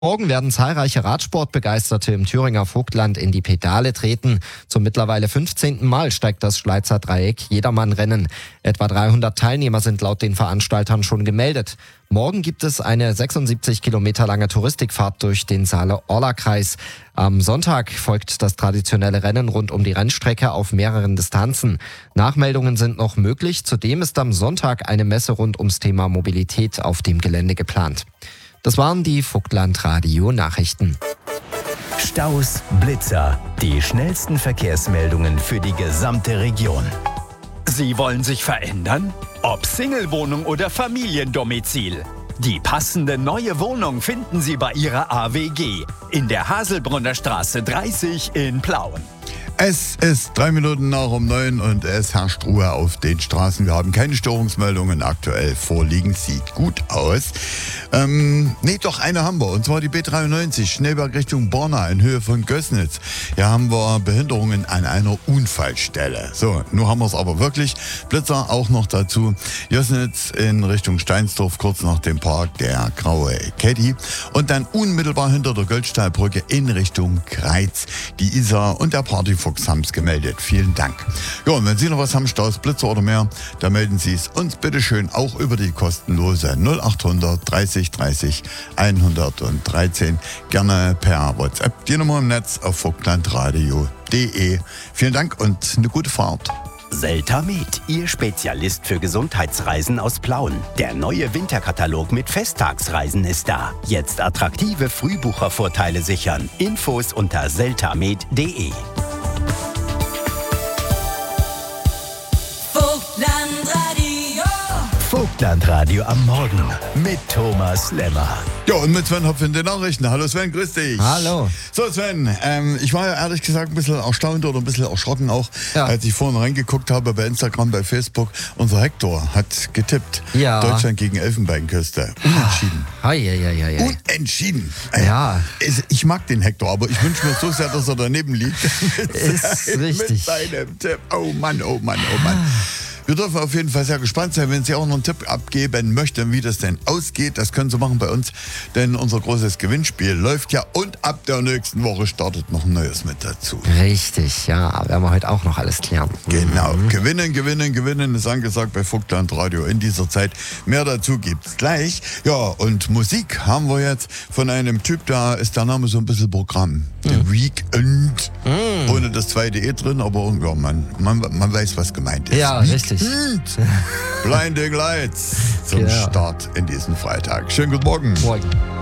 Morgen werden zahlreiche Radsportbegeisterte im Thüringer Vogtland in die Pedale treten. Zum mittlerweile 15. Mal steigt das Schleizer Dreieck Jedermann-Rennen. Etwa 300 Teilnehmer sind laut den Veranstaltern schon gemeldet. Morgen gibt es eine 76 Kilometer lange Touristikfahrt durch den Saale-Orla-Kreis. Am Sonntag folgt das traditionelle Rennen rund um die Rennstrecke auf mehreren Distanzen. Nachmeldungen sind noch möglich. Zudem ist am Sonntag eine Messe rund ums Thema Mobilität auf dem Gelände geplant. Das waren die Vogtland-Radio-Nachrichten. Staus, Blitzer, die schnellsten Verkehrsmeldungen für die gesamte Region. Sie wollen sich verändern? Ob Single-Wohnung oder Familiendomizil. Die passende neue Wohnung finden Sie bei Ihrer AWG in der Haselbrunner Straße 30 in Plauen. Es ist 3 Minuten nach um 9 und es herrscht Ruhe auf den Straßen. Wir haben keine Störungsmeldungen aktuell vorliegen. Sieht gut aus. Doch, eine haben wir. Und zwar die B93, Schneeberg Richtung Borna in Höhe von Gößnitz. Hier haben wir Behinderungen an einer Unfallstelle. So, nun haben wir es aber wirklich. Blitzer auch noch dazu. Gößnitz in Richtung Steinsdorf, kurz nach dem Park der Graue Caddy. Und dann unmittelbar hinter der Goldstahlbrücke in Richtung Greiz. Die Isar und der Partyfuchs haben es gemeldet. Vielen Dank. Ja, und wenn Sie noch was haben, Staus, Blitzer oder mehr, dann melden Sie es uns bitte schön auch über die kostenlose 0800 30 30 113. Gerne per WhatsApp. Die Nummer im Netz auf vogtlandradio.de. Vielen Dank und eine gute Fahrt. Seltamed, Ihr Spezialist für Gesundheitsreisen aus Plauen. Der neue Winterkatalog mit Festtagsreisen ist da. Jetzt attraktive Frühbuchervorteile sichern. Infos unter seltamed.de. Vogtlandradio am Morgen mit Thomas Lemmer. Ja, und mit Sven Hopf in den Nachrichten. Hallo Sven, grüß dich. Hallo. So Sven, ich war ja ehrlich gesagt ein bisschen erstaunt oder ein bisschen erschrocken auch, als ich vorhin reingeguckt habe bei Instagram, bei Facebook. Unser Hector hat getippt. Ja. Deutschland gegen Elfenbeinküste. Unentschieden. Unentschieden. Ja. Ich mag den Hector, aber ich wünsche mir so sehr, dass er daneben liegt. Ist richtig. Mit seinem Tipp. Oh Mann, oh Mann, oh Mann. Wir dürfen auf jeden Fall sehr gespannt sein, wenn Sie auch noch einen Tipp abgeben möchten, wie das denn ausgeht. Das können Sie machen bei uns, denn unser großes Gewinnspiel läuft ja und ab der nächsten Woche startet noch ein neues mit dazu. Richtig, ja, werden wir heute auch noch alles klären. Genau, gewinnen ist angesagt bei Vogtland Radio in dieser Zeit. Mehr dazu gibt's gleich. Ja, und Musik haben wir jetzt von einem Typ, da ist der Name so ein bisschen Programm. The Weekend. Ohne das zweite E drin, aber ja, man weiß, was gemeint ist. Ja, richtig. Blinding Lights zum Start in diesen Freitag. Schönen guten Morgen. Morgen.